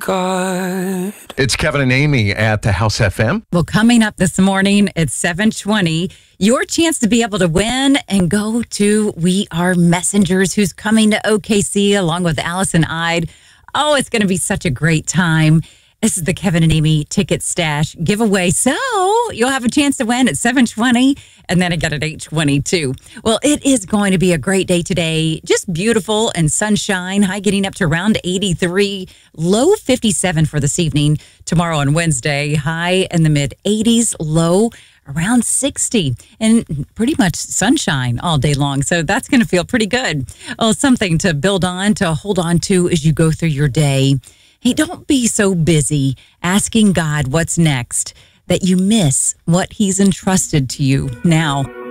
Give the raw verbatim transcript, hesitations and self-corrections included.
God. It's Kevin and Amy at the House F M. Well, coming up this morning at seven twenty, your chance to be able to win and go to We Are Messengers, who's coming to O K C along with Allison Ide. Oh, it's going to be such a great time. This is the Kevin and Amy Ticket Stash giveaway. So you'll have a chance to win at seven twenty and then again at eight twenty-two. Well, it is going to be a great day today. Just beautiful and sunshine. High getting up to around eighty-three, low fifty-seven for this evening. Tomorrow on Wednesday, high in the mid eighties, low around sixty, and pretty much sunshine all day long. So that's going to feel pretty good. Oh, something to build on, to hold on to as you go through your day. Hey, don't be so busy asking God what's next that you miss what he's entrusted to you now.